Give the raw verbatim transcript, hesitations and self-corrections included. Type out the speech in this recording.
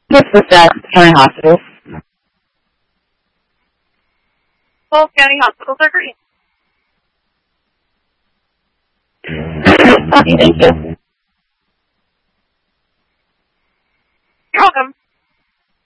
This is Jackson County Hospitals. Both county hospitals are green. Okay, thank you. You're welcome.